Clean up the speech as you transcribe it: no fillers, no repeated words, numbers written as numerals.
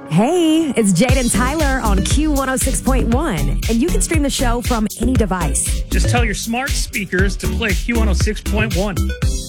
Hey, it's Jade and Tyler on Q106.1, and you can stream the show from any device. Just tell your smart speakers to play Q106.1.